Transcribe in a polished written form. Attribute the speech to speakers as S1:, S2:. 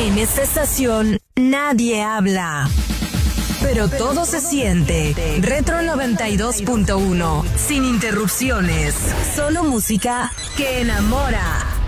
S1: En esta estación nadie habla, pero todo se siente. Retro 92.1, sin interrupciones, solo música que enamora.